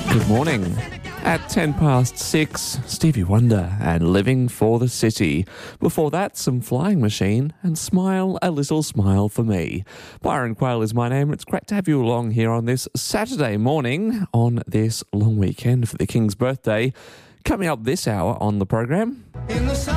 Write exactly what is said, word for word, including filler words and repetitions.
Good morning. At ten past six, Stevie Wonder and Living for the City. Before that, some Flying Machine and Smile, a Little Smile for Me. Byron Quayle is my name. It's great to have you along here on this Saturday morning on this long weekend for the King's birthday. Coming up this hour on the program. In the